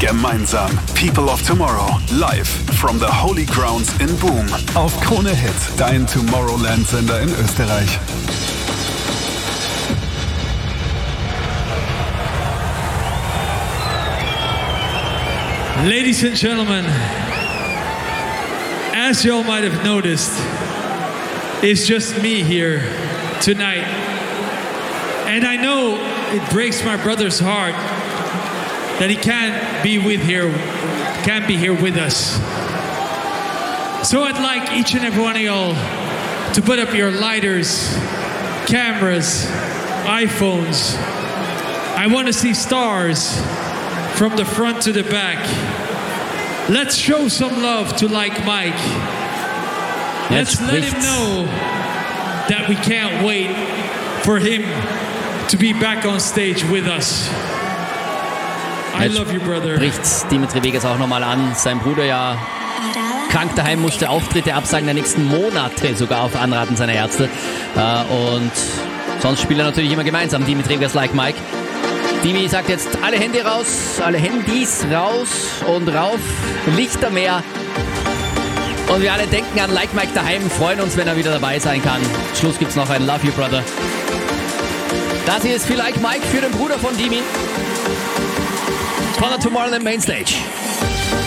Gemeinsam. People of Tomorrow. Live from the Holy Grounds in Boom. Auf Krone Hit, dein Tomorrowland-Sender in Österreich. Ladies and gentlemen, as y'all might have noticed, it's just me here tonight. And I know it breaks my brother's heart that he can't be here with us. So I'd like each and every one of y'all to put up your lighters, cameras, iPhones. I want to see stars from the front to the back. Let's show some love to Like Mike. Let's let him know that we can't wait for him to be back on stage with us. I love you, brother. Spricht Dimitri Vegas auch nochmal an. Sein Bruder ja krank daheim, musste Auftritte absagen der nächsten Monate, sogar auf Anraten seiner Ärzte. Und sonst spielt er natürlich immer gemeinsam, Dimitri Vegas, Like Mike. Dimi sagt jetzt alle Handys raus und rauf, Lichtermeer. Und wir alle denken an Like Mike daheim, freuen uns, wenn er wieder dabei sein kann. Schluss gibt's noch ein Love You Brother. Das hier ist für Like Mike, für den Bruder von Dimi. Von der Tomorrowland Mainstage.